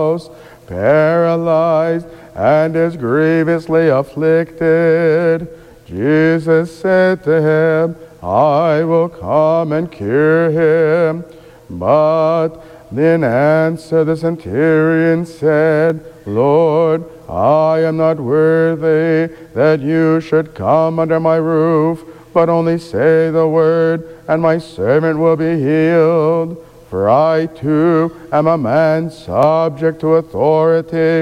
house, paralyzed, and is grievously afflicted. Jesus said to him, I will come and cure him. But in answer the centurion said, Lord, I am not worthy that you should come under my roof, but only say the word, and my servant will be healed. For I too am a man subject to authority,